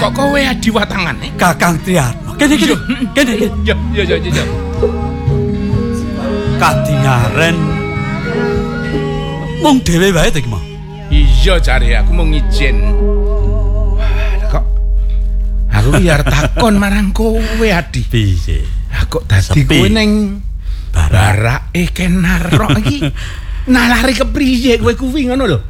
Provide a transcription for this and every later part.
Kok kowe adi watangane? Kakang Triatmo. Kene. Ya. Kadingaren mung dhewe wae to iki mau. Iya jare aku mau ngijin. Wah, kok aku ki arep takon marang kowe Adi. Piye? Kok dadi kowe ning barake Kenarok iki nalari kepriye kowe kuwi ngono lho?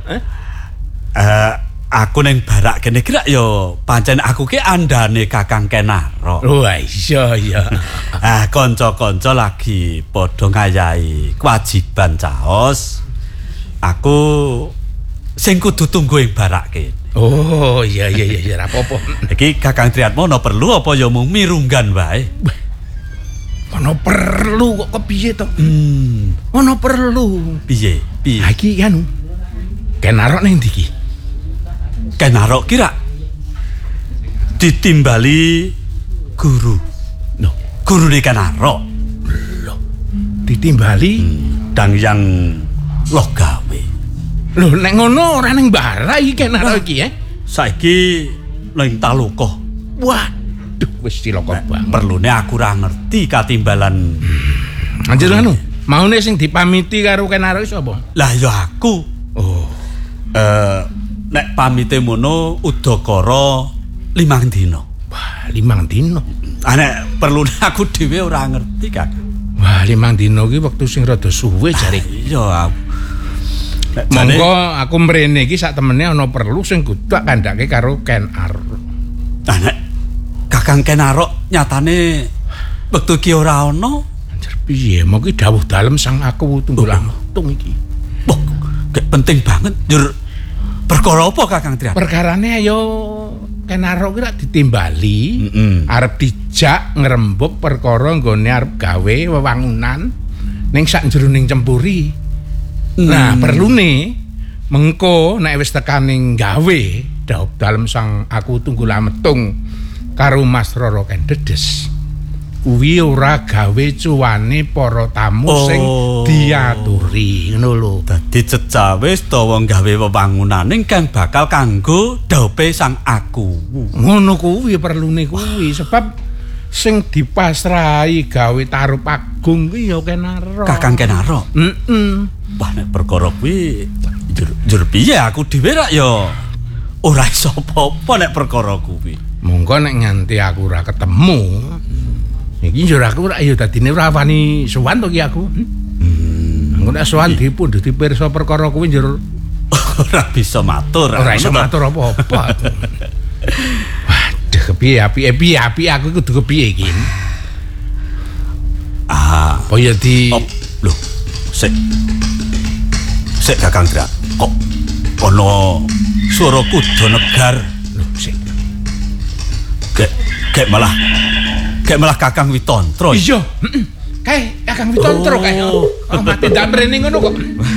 Aku ning barak kene kira ya pancen aku ki andane Kakang Kenarok. Wah, iya. Kanca-kanca lagi padha ngayahi kewajiban caos. Aku sing kudu tunggu ing barak kene. Oh, iya ora apa-apa. Iki Kakang Triatmo ono perlu apa ya mung mirunggan wae? Ono perlu kok kepiye to? Ono perlu. Piye? Iki kan Kenarok ning ndi iki? Kenarok kira ditimbali guru. Loh, gurune Kenarok. Loh, ditimbali Dang yang loh gawe. Loh, nek ngono ora ning bara iki Kenarok iki Saiki ning Talokoh. Waduh, wis cilaka banget. Perlune aku ora ngerti katimbalan. Anjir anu, maune sing dipamiti karo Kenarok sapa? Lah ya aku. Oh. Nek pamite mono udakara 5 dina. Wah, 5 dina. Nek perlune aku dhewe ora ngerti, Kak. Wah, 5 dina iki wektu sing rada suwe jare. Iya. Monggo aku mrene iki sak temene ana perlu sing kudu tak kandhake karo Kenarok. Nek Kakang Kenarok nyatane wektu iki ora ana. Anjir piye? Mengki dawuh dalem sang aku tunggul ametung iki. Wah, gak penting banget. Njur perkara apa Kakang Triatmo? Perkarane ayo Kenarok kira ditimbali, arep dijak ngrembug perkara nggone arep gawe wewangunan ning sak jeroning cempuri. Nah, perlune mengko nek wis tekaning gawe dawuh dalem sang aku tunggul ametung karo Mas Roro Kendedes. Kuwi ora gawe cuwane para tamu sing diaturi ngono lho. Dadi cecawis to wong gawe wewangunaning kang bakal kanggo daupe sang aku. Ngono kuwi perlune kuwi sebab sing dipasrahi gawe tarup agung kuwi ya Kenarok. Kakang Kenarok. Wah nek perkara kuwi jur piye aku dhewe rak ya ora iso apa-apa nek perkara kuwi. Monggo nek nganti aku ora ketemu iki njur aku ora ya dadine ora wani sowan to ki aku. Engko nek sowan dipundhuti pirsa perkara kuwi njur ora bisa matur. Ora iso matur apa-apa. Waduh, kepiye apike aku kudu kepiye iki? Apa ya di lho, sik Kakang Triatmo. Kok ana swara kuda negar. Lho, sik. Kayak malah Kakang Witantro. Iya, kae Kakang Witantro kae. Oh, mati ndak mrene ngono kok.